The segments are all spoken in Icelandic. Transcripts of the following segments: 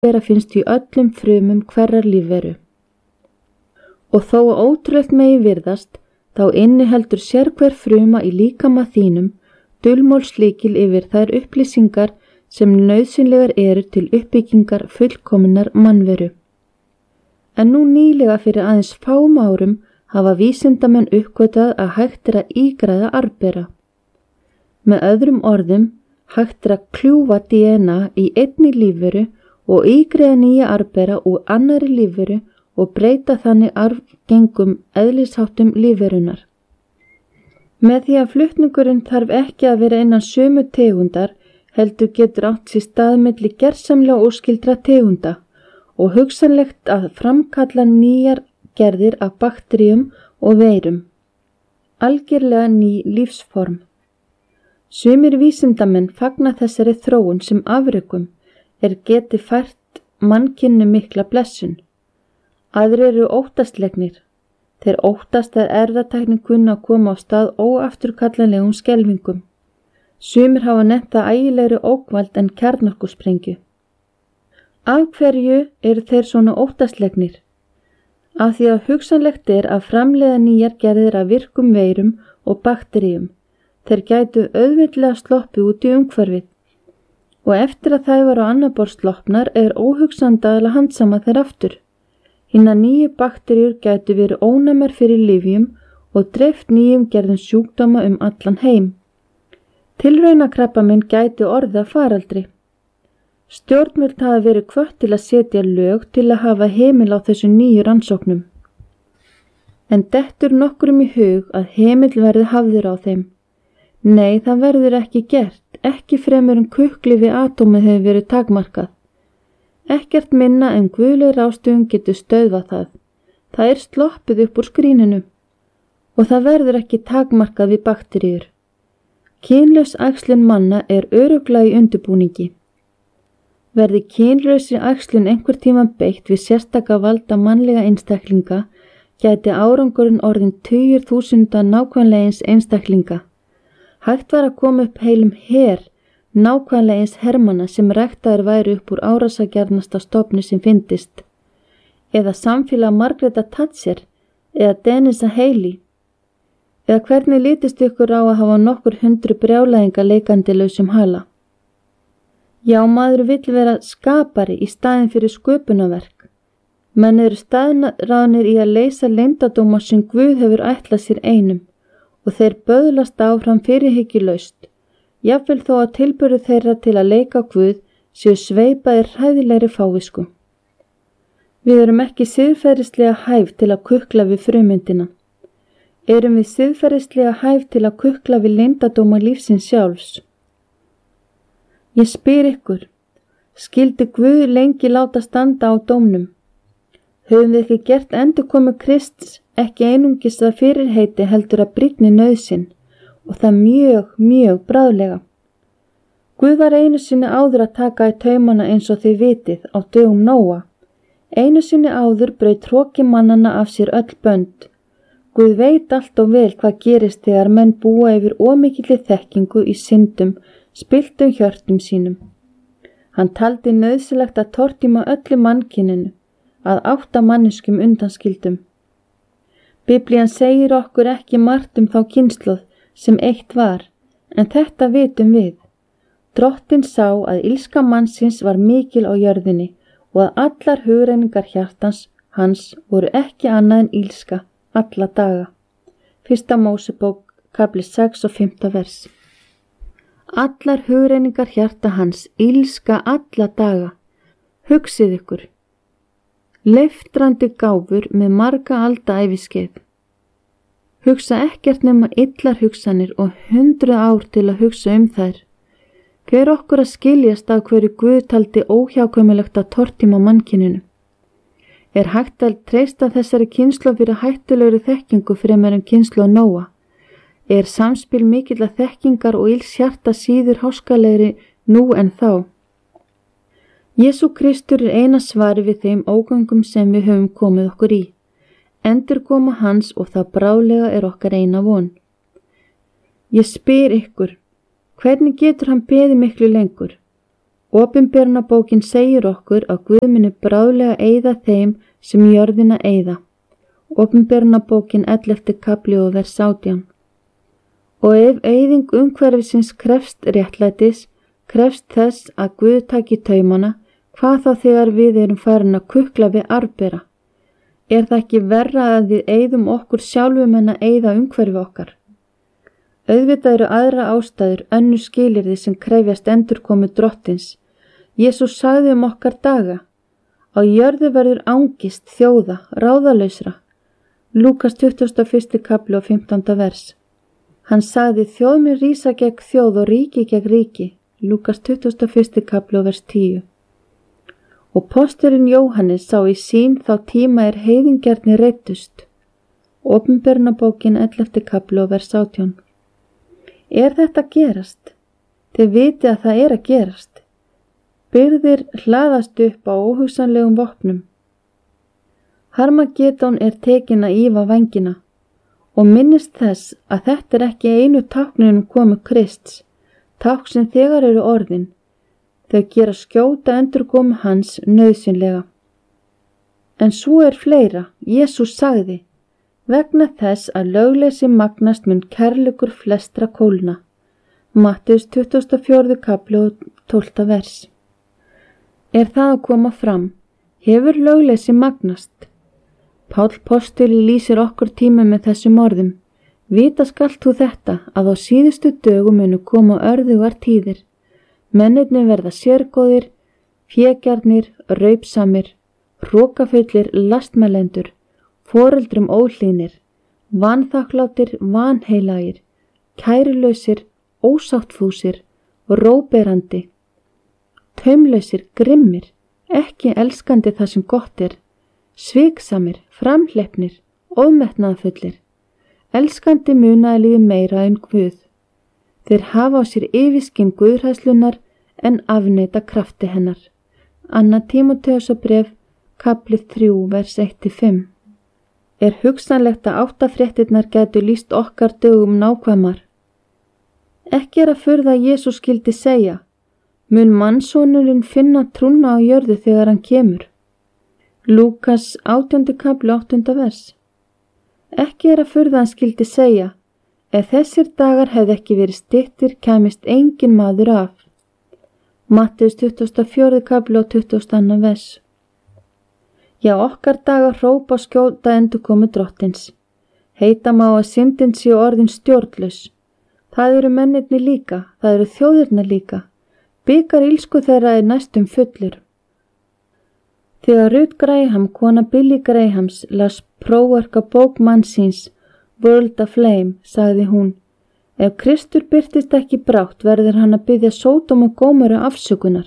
arfbera finnst í öllum frumum hverrar lífveru. Og þó að ótrúlegt megi virðast, þá inniheldur sérhver fruma í líkama þínum dulmálslykil yfir þær upplýsingar sem nauðsynlegar eru til uppbyggingar fullkominnar mannveru. En nú nýlega fyrir aðeins fáum árum hafa vísindamenn uppgötvað að hægt er að ígræða arfbera. Með öðrum orðum, hægt er að kljúfa DNA í einni lífveru og ígræða nýja arfbera úr annarri lífveru og breyta þannig arfgengum eðlisháttum lífverunar. Með því að flutningurinn þarf ekki að vera innan sömu tegundar, heldur getur átt sér stað milli gersamlega óskyldra tegunda og hugsanlegt að framkalla nýjar gerðir af bakteríum og veirum. Algerlega ný lífsform. Sumir vísindamenn fagna þessari þróun sem afrökum geti fært mannkyninu mikla blessun. Aðrir eru óttaslegnir. Þeir óttast að erfðatæknin kunni að koma á stað óafturkallanlegum skelfingum. Sumir hafa nefnt það ægilegri ógnvald en kjarnorkusprengju. Af hverju eru þeir svona óttaslegnir? Af því að hugsanlegt að framleiða nýjar gerðir af virkum veirum og bakteríum. Þeir gætu auðveldlega sloppið út í umhverfið. Og eftir að þær var á annað borð sloppnar óhugsandi að handsama þeir aftur. Hinar nýju bakteríur gætu verið ónæmar fyrir lyfjum og dreift nýjum gerðum sjúkdóma allan heim. Tilraunakrabbamein gætu orðið að faraldri. Stjórnvöld hafa verið hvött til að setja lög til að hafa heimil á þessu nýju rannsóknum. En dettur nokkrum í hug að heimill verði hafður á þeim. Nei, það verður ekki gert, ekki fremur en kukklyfi atómið hefur verið takmarkað. Ekkert minna en guðleg ráðstöfun getur stöðvað það. Það sloppið upp úr skríninu. Og það verður ekki takmarkað við bakteríur. Kynlaus æxlun manna örugglega í undirbúningi. Verði kynlausri æxlun einhver tíma beitt við sérstaka valda mannlega einstaklinga, gæti árangurinn orðin tugir þúsunda nákvæmlega eins einstaklinga. Hægt var að koma upp heilum her nákvæmlega eins hermanna sem ræktaðir væru upp úr árásargjarnasta stofni sem fyndist. Eða samfélag Margrétar Thatcher eða Denisa Haley. Eða hvernig lítist ykkur á að hafa nokkur 100 brjálæðinga leikandi lausum hala? Já, maður vill vera skapari í staðinn fyrir sköpunarverk. Menn eru staðráðnir í að leysa leyndardóma sem Guð hefur ætlað sér einum og þeir böðlast áfram fyrirhyggjulaust. Jafnvel þó að tilburður þeirra til að leika Guð séu sveipaðir hræðilegri fávisku. Við erum ekki siðferðislega hæf til að kukla við frummyndina. Erum við siðferðislega hæf til að kukla við leyndardóma lífsins sjálfs? Ég spyr ykkur, skyldi Guð lengi láta standa á dómnum? Höfum við ekki gert endurkomu Krists ekki einungis að fyrirheiti heldur að brýnni nauðsyn og það mjög bráðlega. Guð var einu sinni áður að taka í taumana eins og þið vitið á dögum Nóa. Einu sinni áður braut hroki mannanna af sér öll bönd. Guð veit allt og vel hvað gerist þegar menn búa yfir ómikilli þekkingu í syndum, spilltum hjörtum sínum. Hann taldi nauðsynlegt að tortíma öllu mannkyninu, að 8 manneskjum undanskildum. Biblían segir okkur ekki margt þá kynslóð sem eitt var, en þetta vitum við. Drottinn sá að illska mannsins var mikil á jörðinni og að allar hugrenningar hjartans hans voru ekki annað en illska alla daga. 1. Mósebók, kafli 6 og 5. vers. Allar hugrenningar hjarta hans illska alla daga. Hugsið ykkur. Leiftrandi gáfur með marga alda æviskeið. Hugsa ekkert nema illar hugsanir og 100 ár til að hugsa þær. Hver okkur að skiljast af hverju Guð taldi óhjákvæmilegt að tortíma mannkyninu? Hægt að treysta þessari kynslóð fyrir hættulegri þekkingu fremur en kynslóð Nóa? Samspil mikilla þekkingar og ills hjarta síður háskalegri nú en þá? Jesú Kristur eina svari við þeim ógöngum sem við höfum komið okkur í. Endurkoma hans og það bráðlega okkar eina von. Ég spyr ykkur, hvernig getur hann beðið miklu lengur? Opinberunarbókin segir okkur að Guð muni bráðlega eyða þeim sem jörðina eyða. Opinberunarbókin 11. kapli og vers 18. Og ef eyðing umhverfisins krefst réttlætis, krefst þess að Guð taki taumana, hvað þá þegar við erum farin að kukla við arfbera? Er það ekki verra að við eyðum okkur sjálfum en að eyða umhverfi okkar? Auðvitað eru aðra ástæður, önnur skilyrði sem krefjast endurkomu Drottins. Jesús sagði okkar daga: á jörðu verður angist þjóða, ráðalausra. Lúkas 21. kapli og 15. vers. Hann sagði: þjóð mun rísa gegn þjóð og ríki gegn ríki. Lúkas 21. kapli og vers 10. Og posturinn Jóhannes sá í sýn þá tíma heiðingjarnir reiddust. Opinberunarbókin 11. kapli og vers 18. Er þetta gerast? Þið vitið að það er að gerast. Byrðir hlaðast upp á óhugsanlegum vopnum. Harmagedón er tekin að ýfa vængina og minnist þess að þetta er ekki einu táknin komu Krists, tákn sem þegar eru orðin. Þau gera skjóta endurkomu hans nauðsynlega. En svo er fleira. Jesús sagði: vegna þess að lögleysi magnast mun kærleikur flestra kólna. Matteus 24. kapli og 12. vers. Er það að koma fram? Hefur lögleysi magnast? Páll postuli lýsir okkur tíma með þessum orðum: vita skalt þú þetta, að á síðustu dögum munu koma örðugar tíðir. Mennirnir verða sérgóðir, fégjarnir, raupsamir, hrokafullir, lastmælendur, foreldrum óhlýðnir, vanþakklátir, vanheilagir, kærulausir, ósáttfúsir, róberandi, taumlausir, grimmir, ekki elskandi það sem gott er, sviksamir, framhleppnir, ofmetnaðfullir, elskandi munaðalífi meira en Guð. Þeir hafa á sér yfirskinn guðhræðslunnar en afneita krafti hennar. 2. Tímóteusarbréf, kapli 3, vers 1-5. Er hugsanlegt að áttafréttirnar gætu lýst okkar dögum nákvæmar? Ekki er að furða að Jesús skyldi segja: mun mannssonurinn finna trúna á jörðu þegar hann kemur? Lúkas 18. kapli 8. vers. Ekki er að furða að hann skyldi segja: ef þessir dagar hefði ekki verið styttir, kæmist engin maður af. Matteus 24. kapli og 22. vers. Já, okkar dagar hrópa skjóta endurkomu Drottins. Heita má að syndin sé orðin stjórnlaus. Það eru mennirnir líka, það eru þjóðirnar líka. Bikar ílsku þeirra er næstum fullur. Þegar Ruth Graham, kona Billy Grahams, las prófarka bók mannsins World of Flame, sagði hún: ef Kristur birtist ekki brátt verður hann að biðja Sódom og Gómoru afsökunar.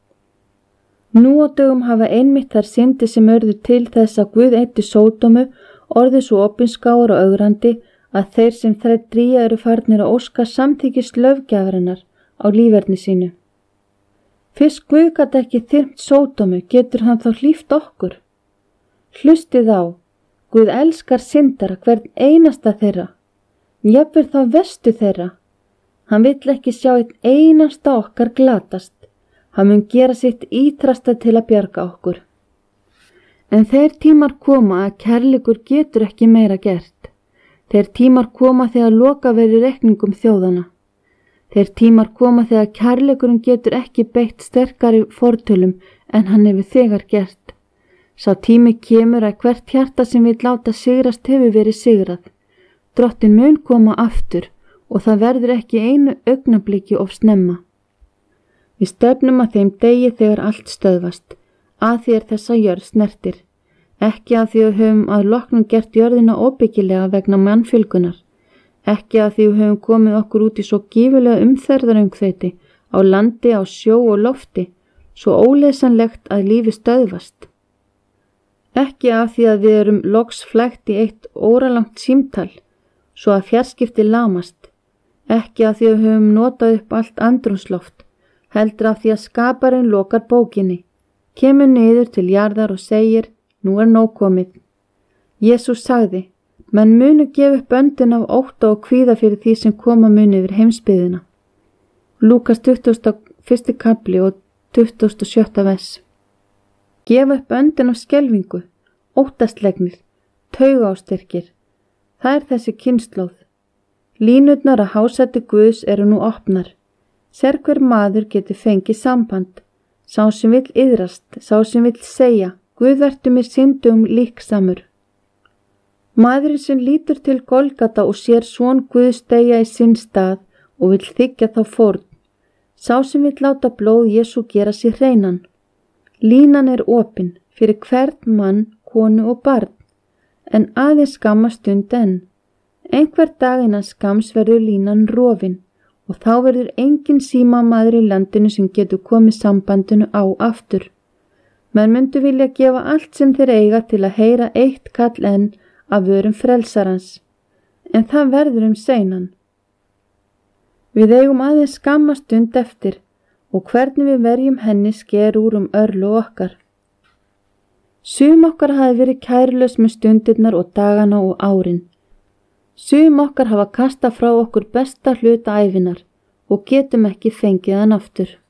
Nú á dögum hafa einmitt þær syndir sem urðu til þess að Guð eyddi Sódomu orðið svo opinskáir og ögrandi að þeir sem þær dría eru farnir að óska samþykkis löggjafarinnar á líferni sínu. Fyrst Guð gat ekki þyrmt Sódomu, getur hann þá hlíft okkur? Hlustið á. Guð elskar syndara, hvern einasta þeirra, jafnvel þá verstu þeirra. Hann vill ekki sjá einn einasta okkar glatast. Hann mun gera sitt ítrasta til að bjarga okkur. En þeir tímar koma að kærleikur getur ekki meira gert. Þeir tímar koma þegar loka verður reikningum þjóðana. Þeir tímar koma þegar kærleikurinn getur ekki beitt sterkari fortölum en hann hefur þegar gert. Sá tími kemur að hvert hjarta sem vill láta sigrast hefur verið sigrað. Drottinn mun koma aftur og það verður ekki einu augnabliki of snemma. Við stefnum að þeim degi þegar allt stöðvast, að því þessa jörð snertir. Ekki að því við höfum að loknum gert jörðina óbyggilega vegna mannfjölgunar. Ekki að því við höfum komið okkur út í svo gífurlega umferðaröngþveiti á landi, á sjó og lofti, svo óleysanlegt að lífi stöðvast. Ekki af því að við erum loks flækt í eitt óralangt símtal, svo að fjarskipti lamast. Ekki af því að við höfum notað upp allt andrúmsloft, heldur af því að skaparinn lokar bókinni, kemur niður til jarðar og segir: nú er nóg komið. Jesús sagði: menn munu gefa upp öndin af ótta og kvíða fyrir því sem koma muni yfir heimsbyggðina. Lúkas 21. kapli og 27. vers. Gefa upp öndin af skelfingu, óttaslegnir, taugaástyrkir. Það er þessi kynslóð. Línurnar að hásæti Guðs eru nú opnar. Sér hver maður geti fengið samband. Sá sem vill iðrast, sá sem vill segja, Guð vertu mér syndugum líksamur. Maðurinn sem lítur til Golgata og sér son Guðs deyja í sinn stað og vill þiggja þá fórn. Sá sem vill láta blóð Jesú gera sig hreinan. Línan er opin fyrir hvern mann, konu og barn, en aðeins skamma stund enn. Einhver dag innan skams verður línan rofin og þá verður engin símamaður í landinu sem getur komið sambandinu á aftur. Menn myndu vilja gefa allt sem þeir eiga til að heyra eitt kall enn af vörum frelsarans, en það verður seinan. Við eigum aðeins skamma stund eftir og hvernig við verjum henni sker úr örlög okkar. Sum okkar hafi verið kærulaus með stundirnar og dagana og árin. Sum okkar hafa kastað frá okkur besta hluta ævinar og getum ekki fengið hann aftur.